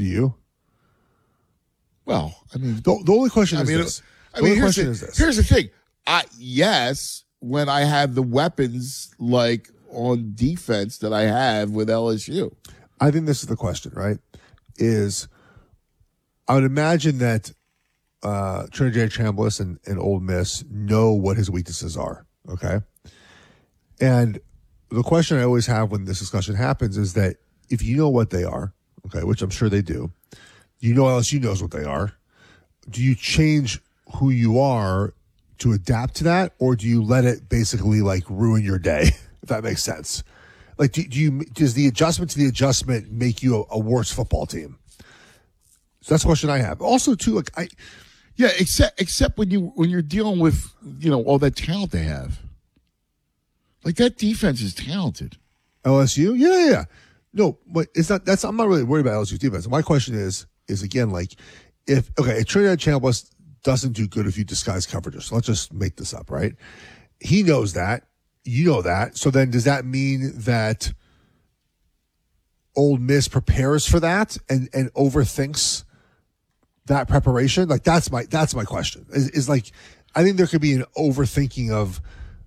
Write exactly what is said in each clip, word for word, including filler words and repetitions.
Do you? Well, I mean, The, the only question I is mean, this. I The mean, only here's question the, is this. here's the thing. I yes, when I have the weapons like on defense that I have with L S U. I think this is the question, right? Is I would imagine that uh, Trinidad Chambliss and, and Ole Miss know what his weaknesses are, okay? And the question I always have when this discussion happens is that if you know what they are, okay, which I'm sure they do, you know L S U knows what they are, do you change who you are to adapt to that, or do you let it basically like ruin your day, if that makes sense? Like, do, do you does the adjustment to the adjustment make you a, a worse football team? So that's the question I have. Also, too, like I, Yeah, except except when you when you're dealing with you know all that talent they have. Like that defense is talented. L S U, yeah, yeah, yeah. No, but it's not. That's I'm not really worried about L S U's defense. My question is is again like if okay, if Trinidad Chambliss doesn't do good if you disguise coverages. So let's just make this up, right? He knows that. You know that. So then does that mean that Ole Miss prepares for that and, and overthinks that preparation? Like that's my that's my question. Is, is like I think there could be an overthinking of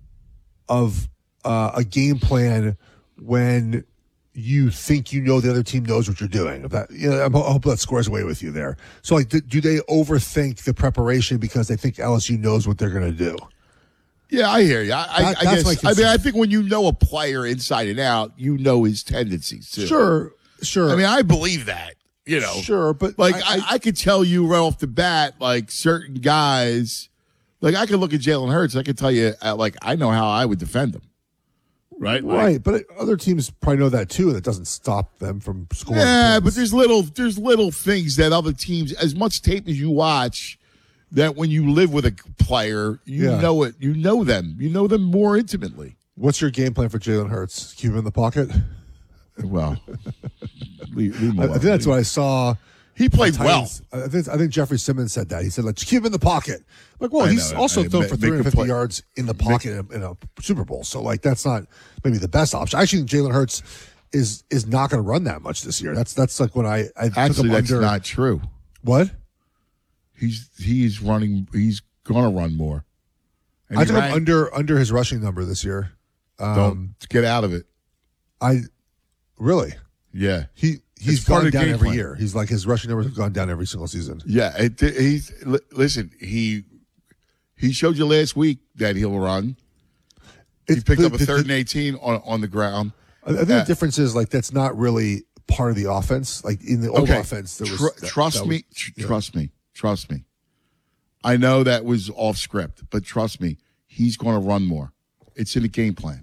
of uh, a game plan when you think you know the other team knows what you're doing. If that, you know, I hope that squares away with you there. So, like, do, do they overthink the preparation because they think L S U knows what they're going to do? Yeah, I hear you. I, That- I, I that's my guess. I mean, concern. I think when you know a player inside and out, you know his tendencies too. Sure, sure. I mean, I believe that. You know, sure, but like I, I, I, I, could tell you right off the bat, like certain guys, like I could look at Jalen Hurts. I could tell you, uh, like I know how I would defend him. Right, like, right, but other teams probably know that too, and it doesn't stop them from scoring. Yeah, points. but there's little there's little things that other teams, as much tape as you watch, that when you live with a player, you Yeah. know it. You know them. You know them more intimately. What's your game plan for Jalen Hurts? Keep him in the pocket. Well, leave, leave him I, I alone. think that's what I saw. He played the well. Titans- I think I think Jeffrey Simmons said that. He said, like, just keep him in the pocket. Like, well, I he's know. also I- thrown ma- for make a three hundred fifty play. yards in the pocket in, a, in a Super Bowl. So, like, that's not maybe the best option. I actually think Jalen Hurts is is not going to run that much this year. That's that's like when I, I took Actually, him that's under. not true. What? He's he's running. He's gonna run more. And I he took him ran- under under his rushing number this year. Um, Don't get out of it. I really Yeah, he he's It's part gone of the down game every plan. year. He's like his rushing numbers have gone down every single season. yeah. It, he's li- listen. He he showed you last week that he'll run. He It's- picked the- up a the- third and eighteen on on the ground. I I think Uh, the difference is like that's not really part of the offense. Like in the old Okay, offense, there was Tr- that- trust that me, was- tr- yeah. trust me, trust me. I know that was off script, but trust me, he's going to run more. It's in the game plan.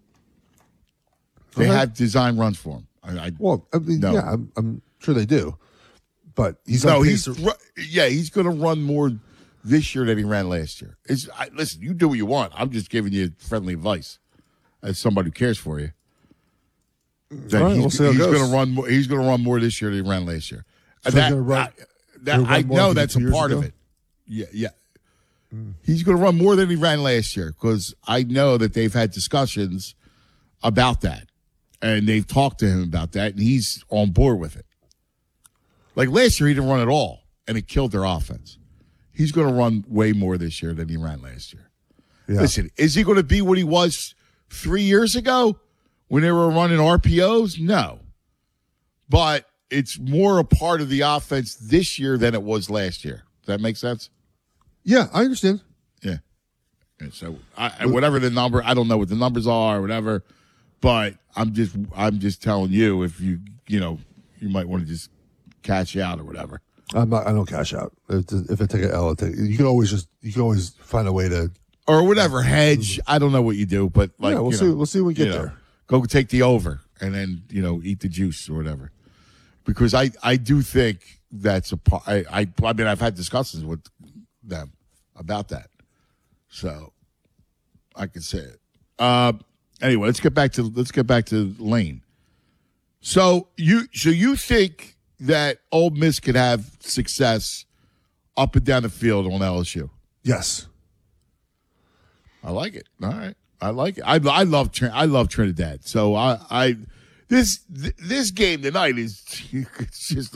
They Okay. have design runs for him. I, I, Well, I mean, No. yeah, I'm, I'm sure they do, but he's no, on pace he's to- ru- yeah, he's going to run more this year than he ran last year. It's I, listen, you do what you want. I'm just giving you friendly advice as somebody who cares for you. That All right, he's we'll see how it he's goes. going to run. More, he's going to run more this year than he ran last year. And So he's that, gonna run- I, that he'll run I more know than that's two a years part of ago? it. Yeah, yeah. He's going to run more than he ran last year because I know that they've had discussions about that, and they've talked to him about that, and he's on board with it. Like last year, he didn't run at all, and it killed their offense. He's going to run way more this year than he ran last year. Yeah. Listen, is he going to be what he was three years ago when they were running R P Os? No. But it's more a part of the offense this year than it was last year. Does that make sense? Yeah, I understand. Yeah. And so I, I- whatever the number, I don't know what the numbers are or whatever, but I'm just I'm just telling you if you you know you might want to just cash out or whatever. I'm not. I don't cash out. If, if I take an L, I take, you can always just you can always find a way to. Or whatever, hedge. I don't know what you do, but like Yeah, we'll you see- know, we'll see when we get you know, there. Go take the over and then, you know, eat the juice or whatever. Because I, I do think that's a part. I, I I mean I've had discussions with them about that. So I can say it. Uh, anyway, let's get back to let's get back to Lane. So you so you think that Ole Miss could have success up and down the field on L S U? Yes. I like it. All right, I like it. I I love Trin- I love Trinidad. So I I this th- this game tonight is it's just